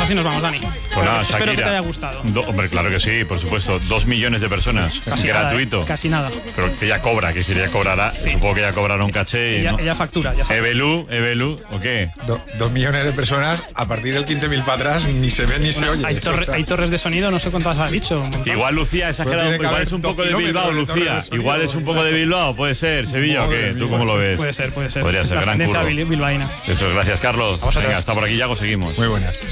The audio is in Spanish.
así nos vamos, Dani. Pues nada, Espero que te Shakira. haya gustado. Hombre, claro que sí, por supuesto. 2 millones de personas. Casi Gratuito. nada, casi nada. Pero que ella cobra, que si ella cobrará, supongo que ella cobrará un caché. Ella, ¿no? ella factura, ya sabes. Ebelu, ¿o qué? 2 millones de personas, a partir del 15.000 para atrás, ni se ve ni se oye. Hay torres de sonido, no sé cuántas has dicho. Igual Lucía ha exagerado, tiene que igual haber es un 2 poco de Bilbao, kilómetros de torres Lucía. de sonido, Igual es un poco de Bilbao, puede ser, Sevilla, ¿o Madre qué? ¿Tú mía, cómo lo ves? Puede ser. Podría ser, La gran tendencia curro. bilbaína. Eso es, gracias, Carlos. vosotros. Venga, hasta por aquí, Yago, seguimos. Muy buenas.